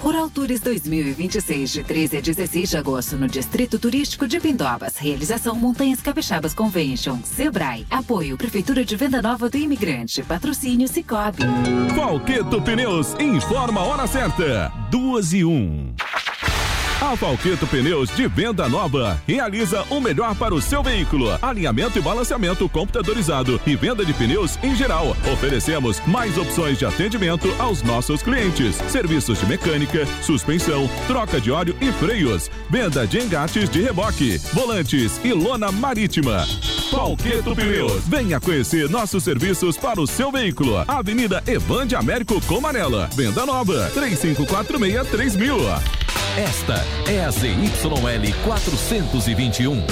Rural Tours 2026, de 13 a 16 de agosto, no Distrito Turístico de Pindobas. Realização Montanhas Capixabas Convention. Sebrae. Apoio Prefeitura de Venda Nova do Imigrante. Patrocínio Cicobi. Falqueto Pneus informa a hora certa. 2:01. A Falqueto Pneus de Venda Nova realiza o melhor para o seu veículo. Alinhamento e balanceamento computadorizado e venda de pneus em geral. Oferecemos mais opções de atendimento aos nossos clientes. Serviços de mecânica, suspensão, troca de óleo e freios. Venda de engates de reboque, volantes e lona marítima. Falqueto Pneus. Venha conhecer nossos serviços para o seu veículo. Avenida Evande Américo Comarela. Venda Nova. 3546-3000. Esta é a ZYL 421,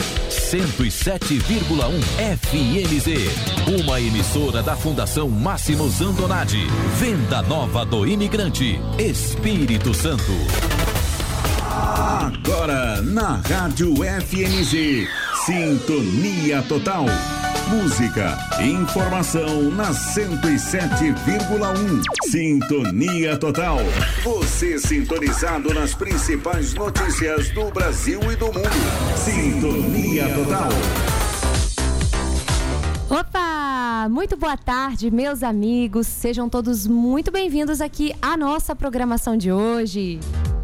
107,1 FMZ, uma emissora da Fundação Máximos Antonadi. Venda Nova do Imigrante, Espírito Santo. Agora na Rádio FMZ, Sintonia Total. Música, informação na 107,1. Sintonia Total. Você sintonizado nas principais notícias do Brasil e do mundo. Sintonia Total. Opa! Muito boa tarde, meus amigos. Sejam todos muito bem-vindos aqui à nossa programação de hoje.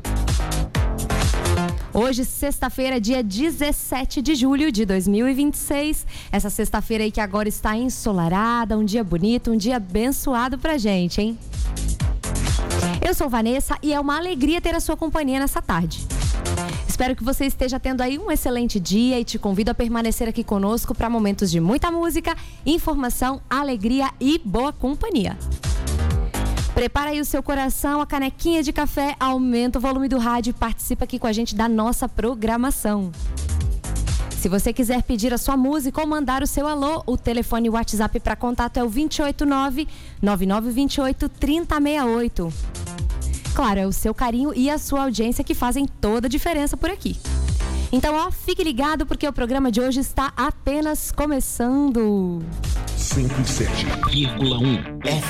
Hoje, sexta-feira, dia 17 de julho de 2026. Essa sexta-feira aí que agora está ensolarada, um dia bonito, um dia abençoado pra gente, hein? Eu sou Vanessa e é uma alegria ter a sua companhia nessa tarde. Espero que você esteja tendo aí um excelente dia e te convido a permanecer aqui conosco para momentos de muita música, informação, alegria e boa companhia. Prepara aí o seu coração, a canequinha de café, aumenta o volume do rádio e participa aqui com a gente da nossa programação. Se você quiser pedir a sua música ou mandar o seu alô, o telefone e o WhatsApp para contato é o 289-9928-3068. Claro, é o seu carinho e a sua audiência que fazem toda a diferença por aqui. Então, fique ligado porque o programa de hoje está apenas começando. 107,1